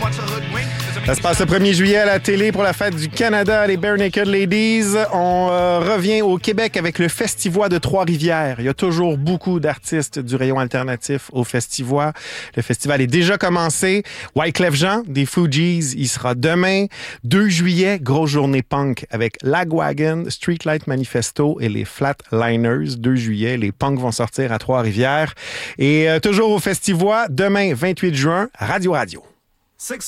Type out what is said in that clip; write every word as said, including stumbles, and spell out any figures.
Ça se passe le premier juillet à la télé pour la fête du Canada, les Bare Naked Ladies. On euh, revient au Québec avec le Festivois de Trois-Rivières. Il y a toujours beaucoup d'artistes du rayon alternatif au Festivois. Le festival est déjà commencé. Wyclef Jean des Fugees, il sera demain. deux juillet, grosse journée punk avec Lagwagon, Streetlight Manifesto et les Flatliners. deux juillet, les punks vont sortir à Trois-Rivières. Et euh, toujours au Festivois, demain, vingt-huit juin, Radio Radio.